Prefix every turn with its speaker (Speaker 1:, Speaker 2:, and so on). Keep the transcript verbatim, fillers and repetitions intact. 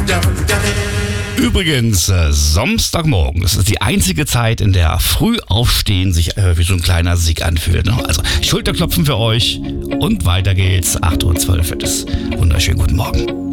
Speaker 1: Übrigens, äh, Samstagmorgen, das ist die einzige Zeit, in der Frühaufstehen sich äh, wie so ein kleiner Sieg anfühlt. Ne? Also Schulterklopfen für euch und weiter geht's. acht Uhr zwölf wird es. Wunderschönen guten Morgen.